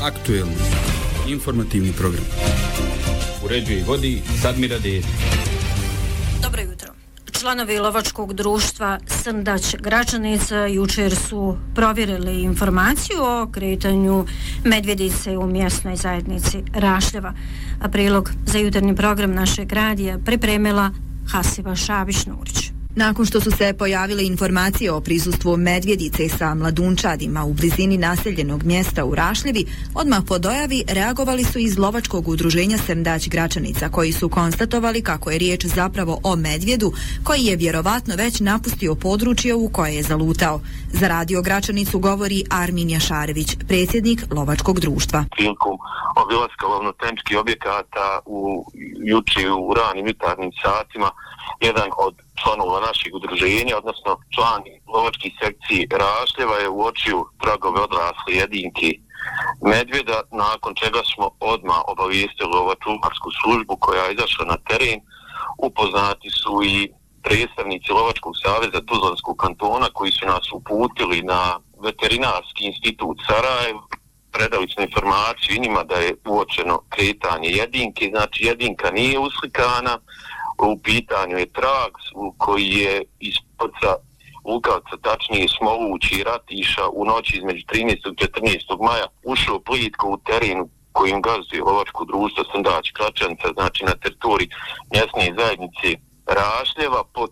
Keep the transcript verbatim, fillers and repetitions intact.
Aktuelni informativni program. Uređuje i vodi Sadmira Dedić. Dobro jutro. Članovi lovačkog društva Srndać Gračanica jučer su provjerili informaciju o kretanju medvjedice u mjesnoj zajednici Rašljeva. A prilog za jutarnji program našeg radija pripremila Hasiba Šabić-Nurić. Nakon što su se pojavile informacije o prisustvu medvjedice sa mladunčadima u blizini naseljenog mjesta u Rašljevi, odmah po dojavi reagovali su iz lovačkog udruženja Srndać Gračanica, koji su konstatovali kako je riječ zapravo o medvjedu koji je vjerovatno već napustio područje u koje je zalutao. Za Radio Gračanicu govori Armin Jašarević, predsjednik lovačkog društva. Prilikom obilaska lovnotemskih objekata u juče u ranim jutarnjim satima, jedan od članova našeg udruženja, odnosno član lovačkih sekciji Rašljeva, je uočio tragove odrasle jedinke medvjeda, nakon čega smo odmah obavijestili lovačku službu koja je izašla na teren. Upoznati su i predstavnici Lovačkog saveza Tuzlanskog kantona koji su nas uputili na veterinarski institut Sarajevo. Predali smo informaciju i njima da je uočeno kretanje jedinke, znači jedinka nije uslikana. U pitanju je trag koji je iz Poca Lukavca, tačnije Smolući Ratiša, u noći između trinaestog i četrnaestog maja ušao plitko u terenu kojim gazduje lovačko društvo Srndać Gračanica, znači na teritoriji mjesne zajednice Rašljeva. Po